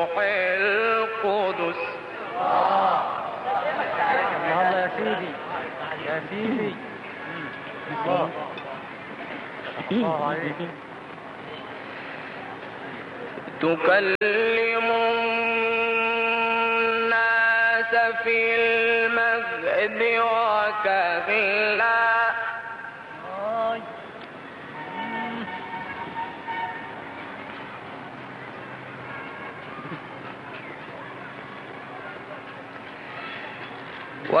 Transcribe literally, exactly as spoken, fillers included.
والروح القدس. الله يا سيدي يا سيدي الله الله عليك. تكلم الناس في المهد وكهلا